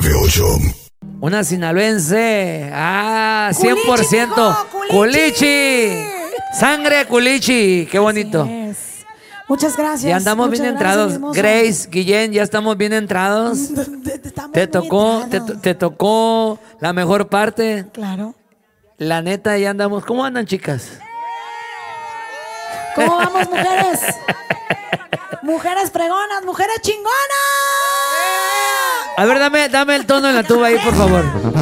98. Una sinaloense. 100%. Culichi. Sangre de Culichi. Qué bonito. Muchas gracias. Ya andamos bien entrados. Grace, Guillén, ya estamos bien entrados. Te tocó la mejor parte. Claro. La neta, ya andamos. ¿Cómo andan, chicas? ¿Cómo vamos, mujeres? Mujeres fregonas, mujeres chingonas. A ver, dame el tono en la tuba ahí, por favor.